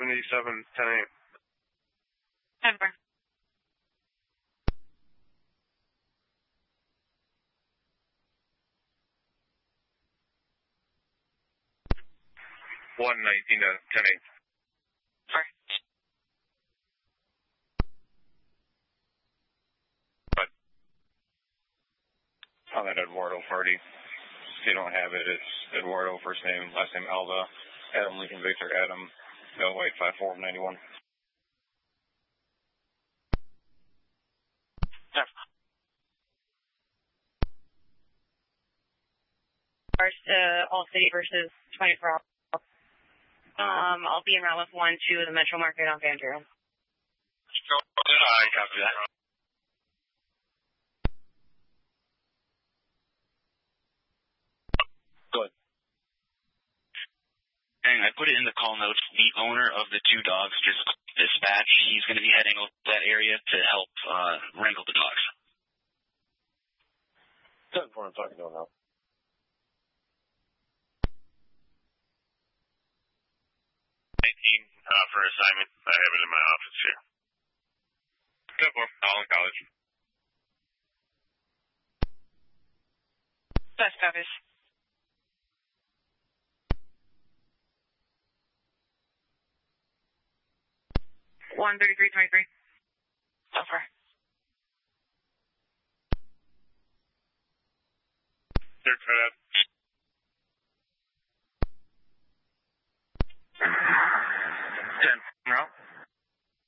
77-10-8. Denver. 119-10-8. Sorry. But on that Eduardo party, if you don't have it, it's Eduardo, first name, last name Alva, Adam Lincoln Victor, Adam, no, wait, 5491. All-City versus 24 hours. I'll be in route with 1 to the Metro Market on Andrew. I copy that. Good. And I put it in the call notes, the owner of the 2 dogs just dispatch. He's going to be heading over to that area to help wrangle the dogs. 10-4, I'm talking to him now. 19 for assignment. I have it in my office here. 10-4, Holland College. Best copies. One 33-23. So far. Third code out.